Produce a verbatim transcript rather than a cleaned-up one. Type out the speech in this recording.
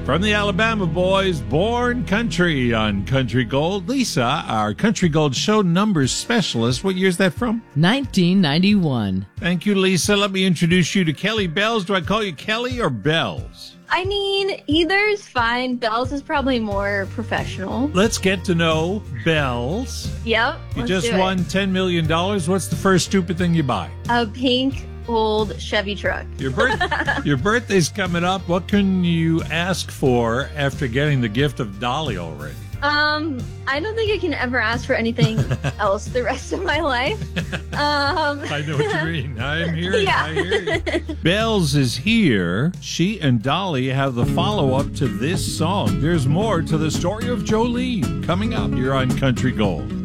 From the Alabama boys, Born Country on Country Gold. Lisa, our Country Gold show numbers specialist. What year's that from? nineteen ninety-one. Thank you, Lisa. Let me introduce you to Kelly Bells. Do I call you Kelly or Bells? I mean, either is fine. Bells is probably more professional. Let's get to know Bells. Yep. You let's just do it. won ten million dollars. What's the first stupid thing you buy? A pink old Chevy truck. Your birth, your birthday's coming up. What can you ask for after getting the gift of Dolly already? Um, I don't think I can ever ask for anything else the rest of my life. Um, I know what you mean. I'm hearing. Yeah. I hear you. Bells is here. She and Dolly have the follow-up to this song. There's more to the story of Jolene coming up. You're on Country Gold.